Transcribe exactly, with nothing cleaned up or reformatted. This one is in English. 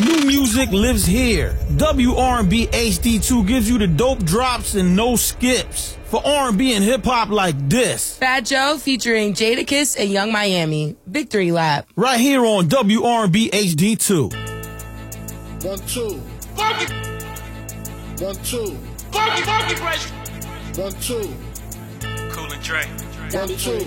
New music lives here. W R and B H D two gives you the dope drops and no skips. For R and B and hip-hop like this. Fat Joe featuring Jadakiss and Young Miami. Victory Lap. Right here on W R and B H D two. One, two. Funky. One, two. Funky, funky fresh. One, two. Cool and Dre. One, two.